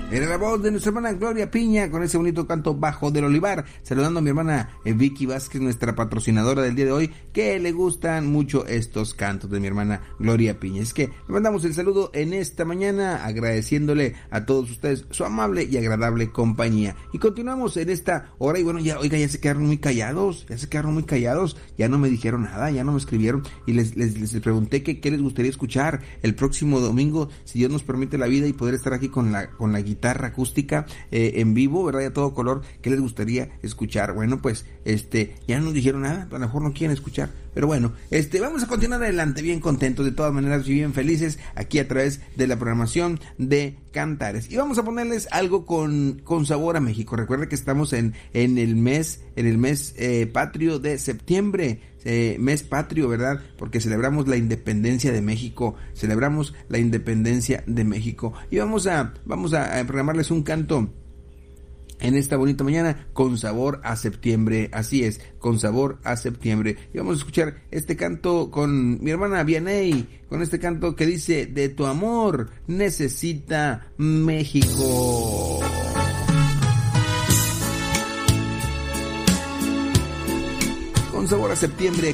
Era la voz de nuestra hermana Gloria Piña con ese bonito canto Bajo del Olivar, saludando a mi hermana Vicky Vázquez, nuestra patrocinadora del día de hoy, que le gustan mucho estos cantos de mi hermana Gloria Piña. Es que le mandamos el saludo en esta mañana, agradeciéndole a todos ustedes su amable y agradable compañía. Y continuamos en esta hora y bueno, ya se quedaron muy callados, ya no me dijeron nada, ya no me escribieron y les pregunté qué les gustaría escuchar el próximo domingo, si Dios nos permite la vida y poder estar aquí con la guitarra acústica en vivo, ¿verdad? Y a todo color, ¿qué les gustaría escuchar? Bueno, pues ya no nos dijeron nada, a lo mejor no quieren escuchar, pero bueno, vamos a continuar adelante, bien contentos de todas maneras y bien felices aquí a través de la programación de Cantares. Y vamos a ponerles algo con sabor a México. Recuerda que estamos en el mes patrio de septiembre, mes patrio, ¿verdad? Porque celebramos la independencia de México, y vamos a programarles un canto en esta bonita mañana con sabor a septiembre. Así es, con sabor a septiembre. Y vamos a escuchar este canto con mi hermana Vianey, con este canto que dice: de tu amor necesita México. Con sabor a septiembre,